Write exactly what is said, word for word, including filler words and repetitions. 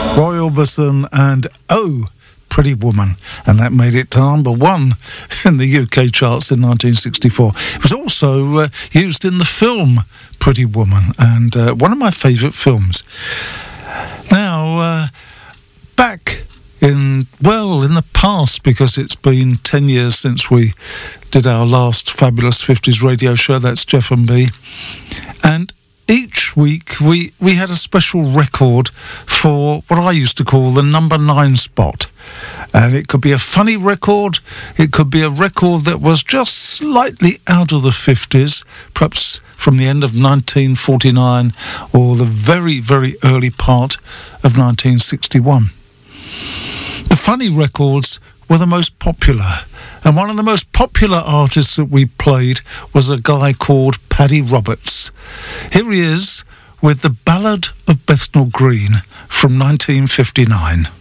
Roy Orbison and Oh, Pretty Woman, and that made it to number one in the U K charts in nineteen sixty-four. It was also uh, used in the film Pretty Woman, and uh, one of my favourite films. Now, uh, back in, well, in the past, because it's been ten years since we did our last Fabulous fifties radio show, that's Jeff and me, and each week we, we had a special record for what I used to call the number nine spot. And it could be a funny record, it could be a record that was just slightly out of the fifties, perhaps from the end of nineteen forty-nine or the very, very early part of nineteen sixty-one. The funny records were the most popular, and one of the most popular artists that we played was a guy called Paddy Roberts. Here he is with the Ballad of Bethnal Green from nineteen fifty-nine.